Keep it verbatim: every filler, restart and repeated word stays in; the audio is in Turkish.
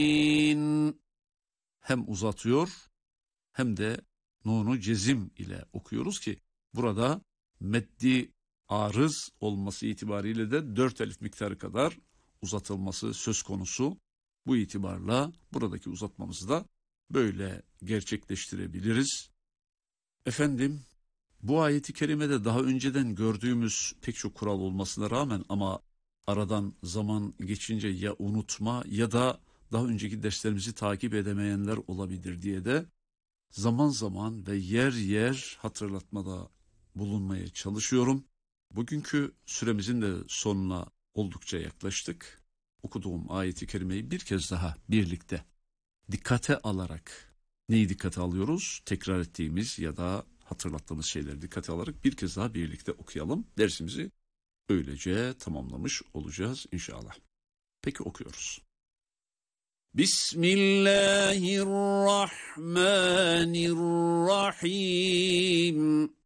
Hem uzatıyor hem de nunu cezim ile okuyoruz ki burada meddi arız olması itibariyle de dört elif miktarı kadar uzatılması söz konusu. Bu itibarla buradaki uzatmamızı da böyle gerçekleştirebiliriz. Efendim, bu ayeti kerimede daha önceden gördüğümüz pek çok kural olmasına rağmen ama aradan zaman geçince ya unutma ya da daha önceki derslerimizi takip edemeyenler olabilir diye de zaman zaman ve yer yer hatırlatmada bulunmaya çalışıyorum. Bugünkü süremizin de sonuna oldukça yaklaştık. Okuduğum ayeti kerimeyi bir kez daha birlikte dikkate alarak, neyi dikkate alıyoruz? Tekrar ettiğimiz ya da hatırlattığımız şeyleri dikkate alarak bir kez daha birlikte okuyalım. Dersimizi öylece tamamlamış olacağız inşallah. Peki okuyoruz. Bismillahirrahmanirrahim.